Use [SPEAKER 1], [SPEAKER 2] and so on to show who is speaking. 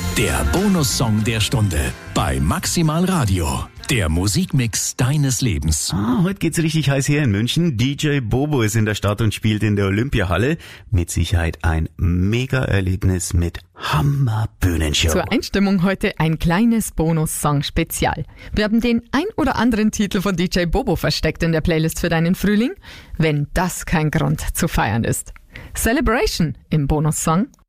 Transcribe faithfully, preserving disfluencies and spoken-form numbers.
[SPEAKER 1] Der Bonussong der Stunde bei Maximal Radio. Der Musikmix deines Lebens.
[SPEAKER 2] Ah, heute geht's richtig heiß her in München. D J Bobo ist in der Stadt und spielt in der Olympiahalle. Mit Sicherheit ein Mega-Erlebnis mit Hammer-Bühnenshow.
[SPEAKER 3] Zur Einstimmung heute ein kleines Bonus-Song-Spezial. Wir haben den ein oder anderen Titel von D J Bobo versteckt in der Playlist für deinen Frühling, wenn das kein Grund zu feiern ist. Celebration im Bonussong